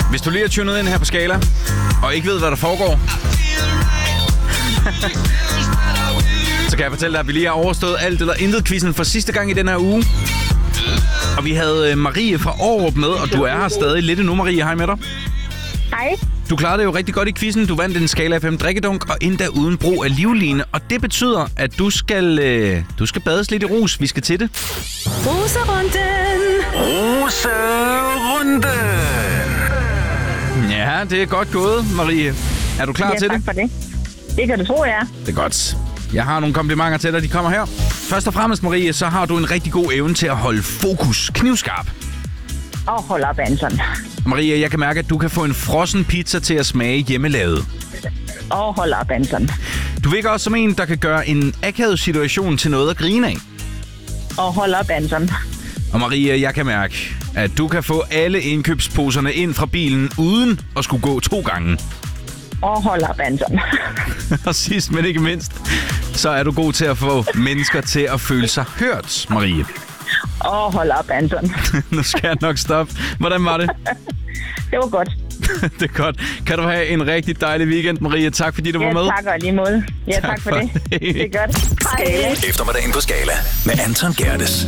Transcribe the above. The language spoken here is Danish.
Hvis du lige er tunet ind her på Skala, og ikke ved, hvad der foregår, så kan jeg fortælle dig, at vi lige har overstået alt eller intet quizzen for sidste gang i den her uge. Og vi havde Marie fra Aarup med, og du er her stadig lidt endnu, Marie. Hej med dig. Hej. Du klarede det jo rigtig godt i quizzen. Du vandt en Skala FM drikkedunk, og endda uden brug af livline. Og det betyder, at du skal bades lidt i rus. Vi skal til det. Ruserunden. Ja, det er godt gået, Marie. Er du klar til det? Ja, tak for det. Det kan du tro, jeg er. Det er godt. Jeg har nogle komplimenter til dig, de kommer her. Først og fremmest, Marie, så har du en rigtig god evne til at holde fokus knivskarp. Og hold op, Anton. Marie, jeg kan mærke, at du kan få en frossen pizza til at smage hjemmelavet. Og hold op, Anton. Du virker også som en, der kan gøre en akavet situation til noget at grine af. Og hold op, Anton. Og Marie, jeg kan mærke, at du kan få alle indkøbsposerne ind fra bilen, uden at skulle gå 2 gange. Og hold op, Anton. Og sidst, men ikke mindst, så er du god til at få mennesker til at føle sig hørt, Marie. Og hold op, Anton. Nu skal jeg nok stoppe. Hvordan var det? Det var godt. Det er godt. Kan du have en rigtig dejlig weekend, Marie. Tak fordi du var med. Ja, tak og lige måde. Ja, tak for det. Det er godt. Hej. Eftermiddagen på Skala med Anton Gerdes.